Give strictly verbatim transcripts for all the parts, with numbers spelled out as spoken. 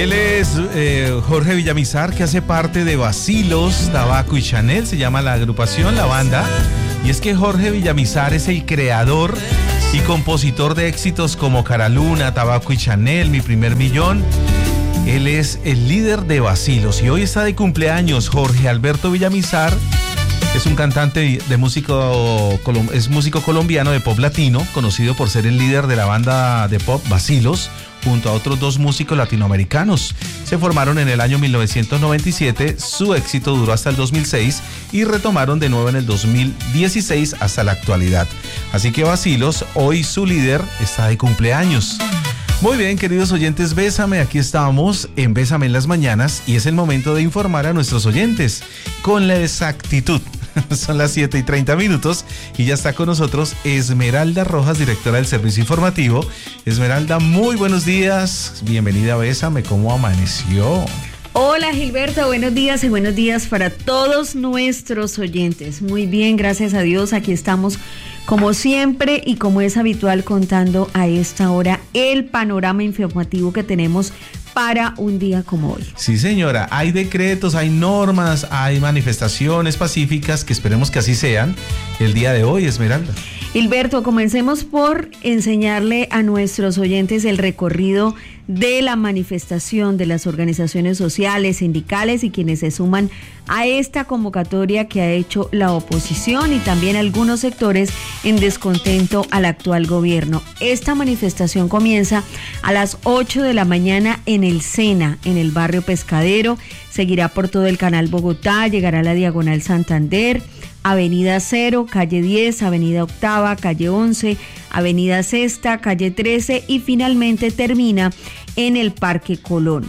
Él es eh, Jorge Villamizar, que hace parte de Vacilos, Tabaco y Chanel, se llama la agrupación, la banda. Y es que Jorge Villamizar es el creador y compositor de éxitos como Cara Luna, Tabaco y Chanel, Mi Primer Millón. Él es el líder de Vacilos y hoy está de cumpleaños Jorge Alberto Villamizar. Es un cantante de músico, es músico colombiano de pop latino, conocido por ser el líder de la banda de pop Vacilos, junto a otros dos músicos latinoamericanos. Se formaron en el año mil novecientos noventa y siete, su éxito duró hasta el dos mil seis y retomaron de nuevo en el dos mil dieciséis hasta la actualidad. Así que Vacilos, hoy su líder está de cumpleaños. Muy bien, queridos oyentes, Bésame, aquí estamos en Bésame en las mañanas y es el momento de informar a nuestros oyentes con la exactitud. Son las siete y treinta minutos y ya está con nosotros Esmeralda Rojas, directora del Servicio Informativo. Esmeralda, muy buenos días, bienvenida a Bésame, ¿cómo amaneció? Hola Gilberto, buenos días y buenos días para todos nuestros oyentes. Muy bien, gracias a Dios, aquí estamos como siempre y como es habitual contando a esta hora el panorama informativo que tenemos para un día como hoy. Sí, señora, hay decretos, hay normas, hay manifestaciones pacíficas que esperemos que así sean el día de hoy, Esmeralda. Gilberto, comencemos por enseñarle a nuestros oyentes el recorrido de la manifestación de las organizaciones sociales, sindicales y quienes se suman a esta convocatoria que ha hecho la oposición y también algunos sectores en descontento al actual gobierno. Esta manifestación comienza a las ocho de la mañana en el Sena, en el barrio Pescadero, seguirá por todo el Canal Bogotá, llegará a la Diagonal Santander, Avenida Cero, Calle diez, Avenida Octava, Calle once, Avenida Sexta, Calle trece y finalmente termina en el Parque Colón.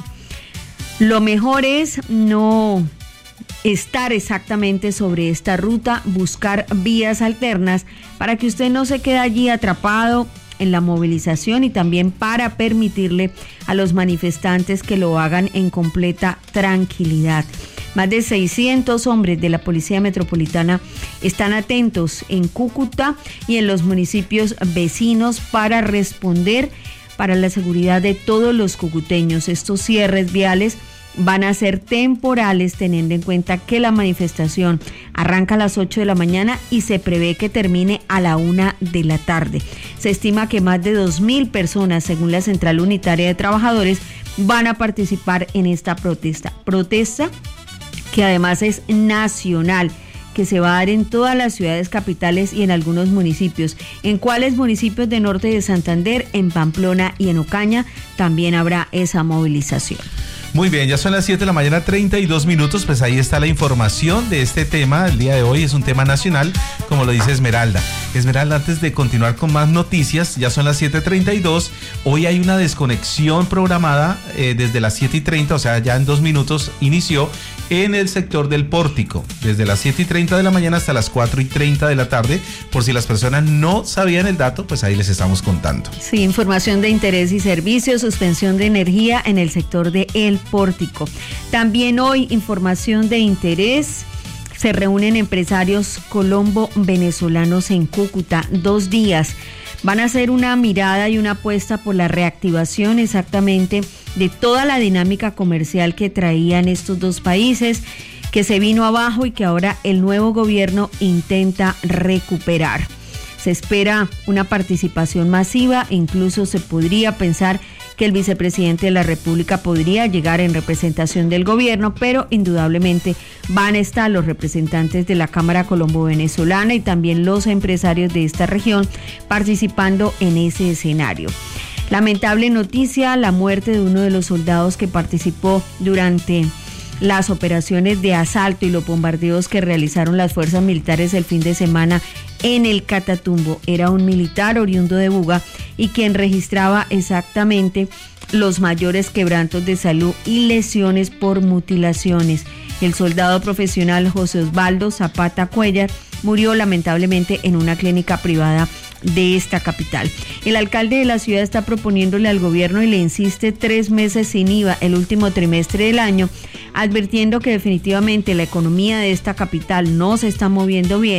Lo mejor es no estar exactamente sobre esta ruta, buscar vías alternas para que usted no se quede allí atrapado en la movilización y también para permitirle a los manifestantes que lo hagan en completa tranquilidad. Más de seiscientos hombres de la Policía Metropolitana están atentos en Cúcuta y en los municipios vecinos para responder para la seguridad de todos los cucuteños. Estos cierres viales van a ser temporales, teniendo en cuenta que la manifestación arranca a las ocho de la mañana y se prevé que termine a la una de la tarde. Se estima que más de dos mil personas, según la Central Unitaria de Trabajadores, van a participar en esta protesta. Protesta que además es nacional, que se va a dar en todas las ciudades capitales y en algunos municipios. ¿En cuáles municipios de norte de Santander? En Pamplona y en Ocaña también habrá esa movilización. Muy bien, ya son las siete de la mañana, treinta y dos minutos, pues ahí está la información de este tema. El día de hoy es un tema nacional, como lo dice Esmeralda. Esmeralda, antes de continuar con más noticias, ya son las siete treinta y dos, hoy hay una desconexión programada eh, desde las siete y treinta, o sea, ya en dos minutos inició en el sector del Pórtico, desde las siete y treinta de la mañana hasta las cuatro y treinta de la tarde. Por si las personas no sabían el dato, pues ahí les estamos contando. Sí, información de interés y servicios, suspensión de energía en el sector de El Pórtico. También hoy, información de interés. Se reúnen empresarios colombo-venezolanos en Cúcuta, dos días. Van a hacer una mirada y una apuesta por la reactivación exactamente de toda la dinámica comercial que traían estos dos países, que se vino abajo y que ahora el nuevo gobierno intenta recuperar. Se espera una participación masiva, incluso se podría pensar que el vicepresidente de la República podría llegar en representación del gobierno, pero indudablemente van a estar los representantes de la Cámara Colombo-Venezolana y también los empresarios de esta región participando en ese escenario. Lamentable noticia, la muerte de uno de los soldados que participó durante las operaciones de asalto y los bombardeos que realizaron las fuerzas militares el fin de semana en el Catatumbo. Era un militar oriundo de Buga y quien registraba exactamente los mayores quebrantos de salud y lesiones por mutilaciones. El soldado profesional José Osvaldo Zapata Cuellar murió lamentablemente en una clínica privada de esta capital. El alcalde de la ciudad está proponiéndole al gobierno y le insiste tres meses sin I V A el último trimestre del año, advirtiendo que definitivamente la economía de esta capital no se está moviendo bien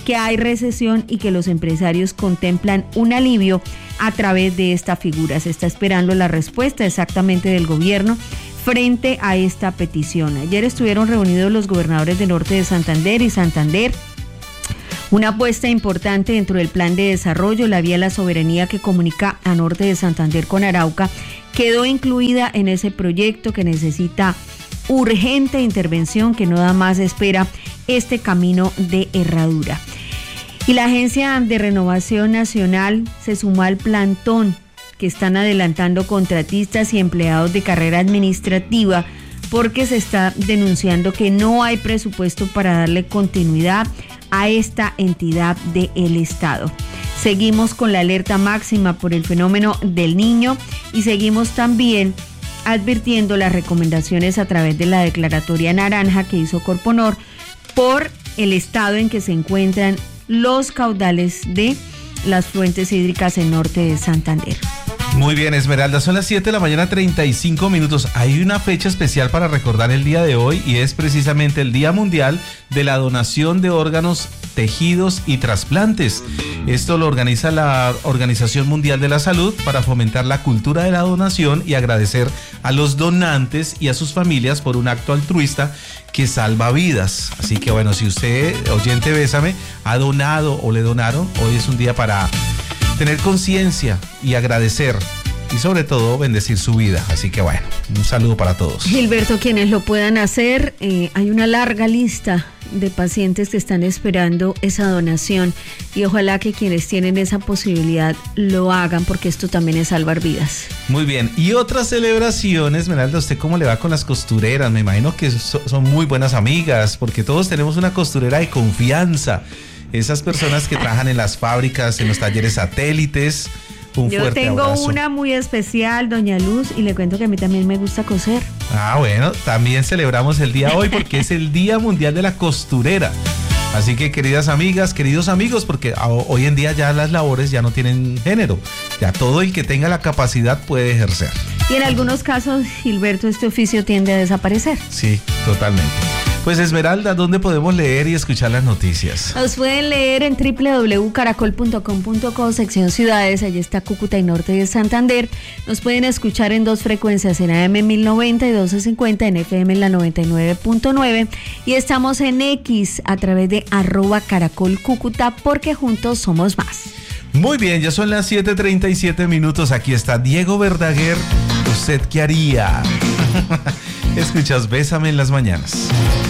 que hay recesión y que los empresarios contemplan un alivio a través de esta figura. Se está esperando la respuesta exactamente del gobierno frente a esta petición. Ayer estuvieron reunidos los gobernadores de Norte de Santander y Santander. Una apuesta importante dentro del plan de desarrollo, la vía La Soberanía que comunica a Norte de Santander con Arauca, quedó incluida en ese proyecto que necesita urgente intervención, que no da más espera este camino de herradura. Y la Agencia de Renovación Nacional se sumó al plantón que están adelantando contratistas y empleados de carrera administrativa, porque se está denunciando que no hay presupuesto para darle continuidad a esta entidad del Estado. Seguimos con la alerta máxima por el fenómeno del Niño y seguimos también advirtiendo las recomendaciones a través de la declaratoria naranja que hizo Corponor por el estado en que se encuentran los caudales de las fuentes hídricas en Norte de Santander. Muy bien, Esmeralda, son las siete de la mañana, treinta y cinco minutos. Hay una fecha especial para recordar el día de hoy y es precisamente el Día Mundial de la Donación de Órganos, Tejidos y Trasplantes. Esto lo organiza la Organización Mundial de la Salud para fomentar la cultura de la donación y agradecer a los donantes y a sus familias por un acto altruista que salva vidas. Así que bueno, si usted, oyente Bésame, ha donado o le donaron, hoy es un día para tener conciencia y agradecer y sobre todo bendecir su vida. Así que bueno, un saludo para todos. Gilberto, quienes lo puedan hacer, eh, hay una larga lista de pacientes que están esperando esa donación y ojalá que quienes tienen esa posibilidad lo hagan, porque esto también es salvar vidas. Muy bien, y otras celebraciones, Esmeralda, ¿usted cómo le va con las costureras? Me imagino que so, son muy buenas amigas, porque todos tenemos una costurera de confianza. Esas personas que trabajan en las fábricas, en los talleres satélites. Un Yo fuerte tengo abrazo. Una muy especial, doña Luz, y le cuento que a mí también me gusta coser. Ah, bueno, también celebramos el día hoy porque es el Día Mundial de la Costurera. Así que, queridas amigas, queridos amigos, porque hoy en día ya las labores ya no tienen género. Ya todo el que tenga la capacidad puede ejercer. Y en algunos casos, Gilberto, este oficio tiende a desaparecer. Sí, totalmente. Pues Esmeralda, ¿dónde podemos leer y escuchar las noticias? Nos pueden leer en doble u doble u doble u punto caracol punto com punto co, sección ciudades, allí está Cúcuta y Norte de Santander. Nos pueden escuchar en dos frecuencias, en A M mil noventa y doce cincuenta, en F M en la noventa y nueve punto nueve, y estamos en X a través de arroba Caracol Cúcuta, porque juntos somos más. Muy bien, ya son las siete treinta y siete minutos, aquí está Diego Verdaguer. ¿Usted qué haría? Escuchas Bésame en las mañanas.